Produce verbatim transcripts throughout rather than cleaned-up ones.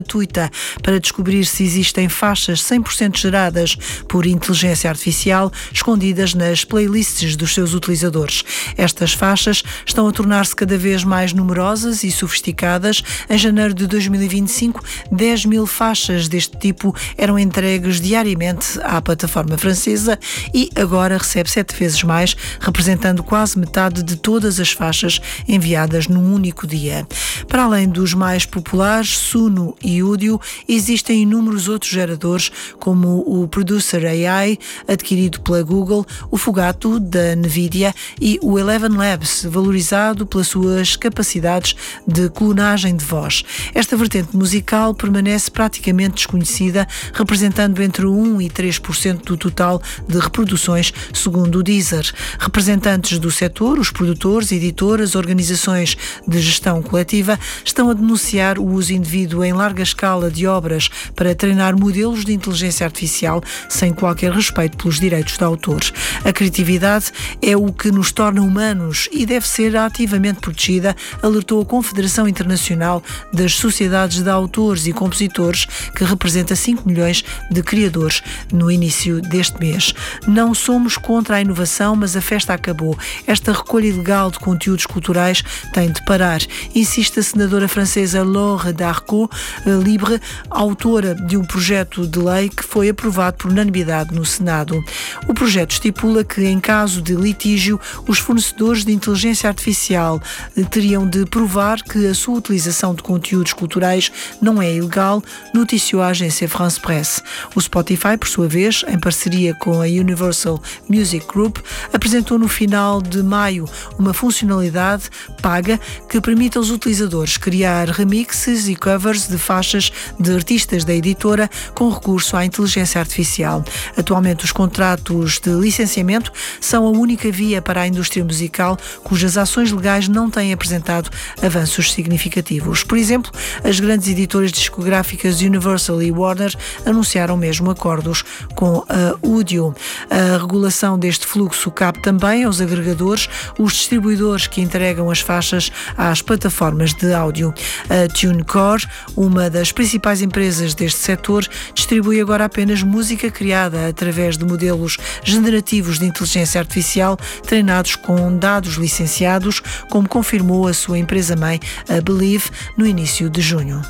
gratuita para descobrir se existem faixas cem por cento geradas por inteligência artificial escondidas nas playlists dos seus utilizadores. Estas faixas estão a tornar-se cada vez mais numerosas e sofisticadas. Em janeiro de dois mil e vinte e cinco, dez mil faixas deste tipo eram entregues diariamente à plataforma francesa e agora recebe sete vezes mais, representando quase metade de todas as faixas enviadas num único dia. Para além dos mais populares, Suno e Udio, existem inúmeros outros geradores, como o Producer A I, adquirido pela Google, o Fugato, da Nvidia, e o Eleven Labs, valorizado pelas suas capacidades de clonagem de voz. Esta vertente musical permanece praticamente desconhecida, representando entre um e três por cento do total de reproduções, segundo o Deezer. Representantes do setor, os produtores, editoras, organizações de gestão coletiva, estão a denunciar o uso indevido em larga escala de obras para treinar modelos de inteligência artificial sem qualquer respeito pelos direitos de autor. A criatividade é o que nos torna humanos e deve ser ativamente protegida, alertou a Confederação Internacional das Sociedades de Autores e Compositores, que representa cinco milhões de criadores no início deste mês. Não somos contra a inovação, mas a festa acabou. Esta recolha ilegal de conteúdos culturais tem de parar, insiste a senadora francesa Laure Darcos Libre, autora de um projeto de lei que foi aprovado por unanimidade no Senado. O projeto estipula que, em caso de litígio, os fornecedores de inteligência artificial teriam de provar que a sua utilização de conteúdos culturais não é ilegal, noticiou a agência France Presse. O Spotify, por sua vez, em parceria com a Universal Music Group, apresentou no final de maio uma funcionalidade paga que permite aos utilizadores criar remixes e covers de faixas de artistas da editora com recurso à inteligência artificial. Atualmente, os contratos de licenciamento são a única via para a indústria musical cujas ações legais não têm apresentado avanços significativos. Por exemplo, as grandes editoras discográficas Universal e Warner anunciaram mesmo acordos com a Udio. A regulação deste fluxo cabe também aos agregadores, os distribuidores que entregam as faixas às plataformas de áudio. A TuneCore, uma das principais empresas deste setor, distribui agora apenas música criada através de modelos generativos de inteligência artificial treinados com dados licenciados, como confirmou a sua empresa-mãe, a Believe, no início de junho.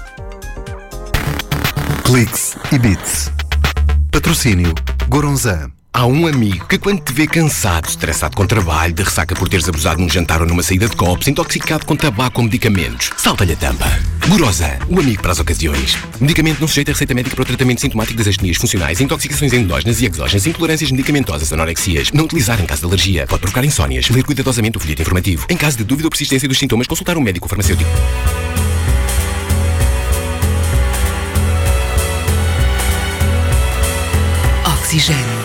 Cliques e Bits. Patrocínio Goronzan. Há um amigo que, quando te vê cansado, estressado com trabalho, de ressaca por teres abusado num jantar ou numa saída de copos, intoxicado com tabaco ou medicamentos, salta-lhe a tampa. Goronzan, o amigo para as ocasiões. Medicamento não sujeito a receita médica para o tratamento sintomático das astenias funcionais, intoxicações endógenas e exógenas, intolerâncias medicamentosas, anorexias. Não utilizar em caso de alergia. Pode provocar insónias. Ler cuidadosamente o folheto informativo. Em caso de dúvida ou persistência dos sintomas, consultar um médico ou farmacêutico. Oxigênio.